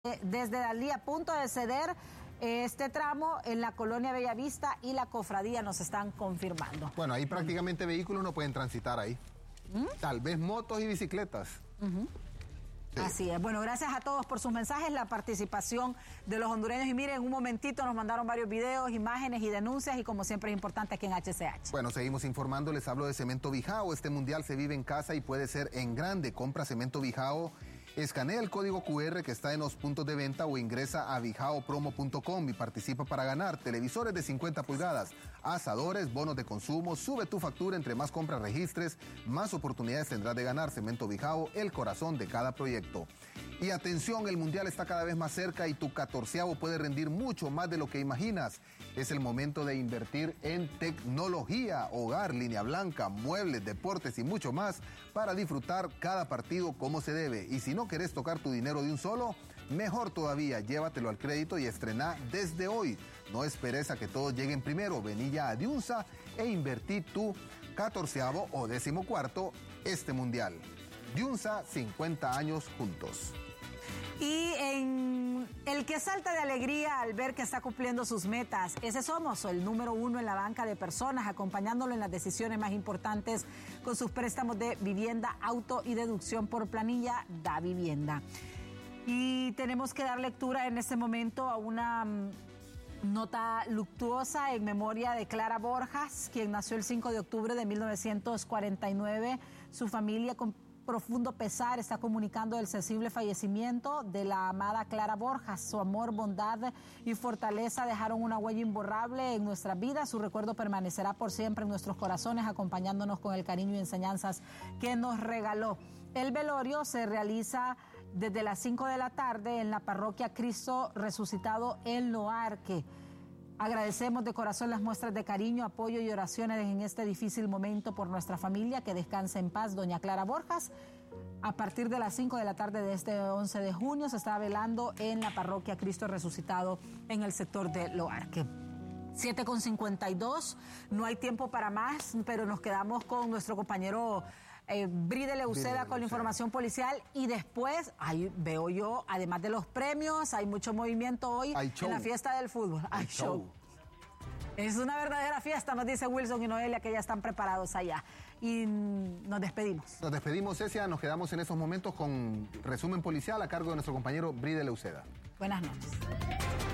Desde Dalí, a punto de ceder este tramo en la colonia Bellavista y la cofradía nos están confirmando. Bueno, ahí prácticamente vehículos no pueden transitar ahí. Tal vez motos y bicicletas. Sí. Así es. Bueno, gracias a todos por sus mensajes, la participación de los hondureños. Y miren, en un momentito nos mandaron varios videos, imágenes y denuncias, y como siempre es importante aquí en HCH. Bueno, seguimos informando. Les hablo de Cemento Bijao. Este mundial se vive en casa y puede ser en grande. Compra Cemento Bijao. Escanea el código QR que está en los puntos de venta o ingresa a bijaopromo.com y participa para ganar televisores de 50 pulgadas, asadores, bonos de consumo. Sube tu factura, entre más compras registres, más oportunidades tendrás de ganar. Cemento Bijao, el corazón de cada proyecto. Y atención, el mundial está cada vez más cerca y tu 14avo puede rendir mucho más de lo que imaginas. Es el momento de invertir en tecnología, hogar, línea blanca, muebles, deportes y mucho más para disfrutar cada partido como se debe. Y si no querés tocar tu dinero de un solo, mejor todavía, llévatelo al crédito y estrena desde hoy. No esperes a que todos lleguen primero. Vení ya a Diunsa e invertí tu 14avo o 14º este mundial. Diunsa, 50 años juntos. Y en el que salta de alegría al ver que está cumpliendo sus metas, ese somos, el número 1 en la banca de personas, acompañándolo en las decisiones más importantes con sus préstamos de vivienda, auto y deducción por planilla, Da Vivienda. Y tenemos que dar lectura en este momento a una nota luctuosa en memoria de Clara Borjas, quien nació el 5 de octubre de 1949. Su familia, con profundo pesar, está comunicando el sensible fallecimiento de la amada Clara Borjas. Su amor, bondad y fortaleza dejaron una huella imborrable en nuestras vidas. Su recuerdo permanecerá por siempre en nuestros corazones, acompañándonos con el cariño y enseñanzas que nos regaló. El velorio se realiza desde las 5 de la tarde en la parroquia Cristo Resucitado en Loarque. Agradecemos de corazón las muestras de cariño, apoyo y oraciones en este difícil momento por nuestra familia. Que descanse en paz doña Clara Borjas. A partir de las 5 de la tarde de este 11 de junio se está velando en la parroquia Cristo Resucitado en el sector de Loarque. 7:52, no hay tiempo para más, pero nos quedamos con nuestro compañero Bride Leuceda con la información policial, y después, ahí veo yo, además de los premios, hay mucho movimiento hoy en la fiesta del fútbol. Hay show. Es una verdadera fiesta, nos dice Wilson y Noelia, que ya están preparados allá. Y nos despedimos. Nos despedimos, Cecia, nos quedamos en estos momentos con resumen policial a cargo de nuestro compañero Bride Leuceda. Buenas noches.